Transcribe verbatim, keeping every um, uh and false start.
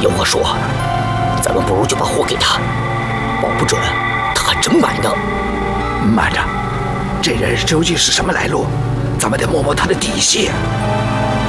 有话说，咱们不如就把货给他，保不准他还真买呢。 慢着，这人究竟是什么来路？咱们得摸摸他的底细。